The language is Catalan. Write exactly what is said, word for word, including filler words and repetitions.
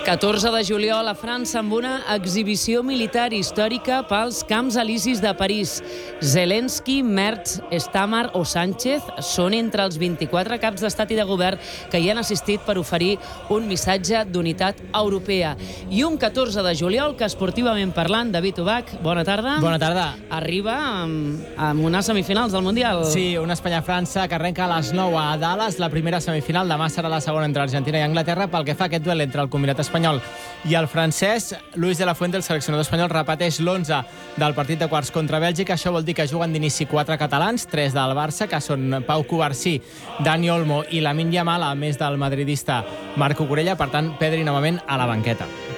catorze de juliol a França amb una exhibició militar històrica pels Camps Elisis de París. Zelensky, Merz, Stammer o Sánchez són entre els vint-i-quatre caps d'estat i de govern que hi han assistit per oferir un missatge d'unitat europea. I un catorze de juliol que, esportivament parlant, David Ubach, bona tarda. Bona tarda. Arriba amb, amb unes semifinals del Mundial. Sí, una Espanya-França que arrenca a les nou a Dallas. La primera semifinal, demà serà la segona entre Argentina i Anglaterra pel que fa a aquest duel entre el combinat espanyol i el francès. Luis de la Fuente, el seleccionador espanyol, repeteix l'onze del partit de quarts contra Bèlgica. Això vol dir que juguen d'inici quatre catalans, tres del Barça, que són Pau Cubarsí, Dani Olmo i Lamine Yamal, a més del madridista Marc Cucurella. Per tant, Pedri novament a la banqueta.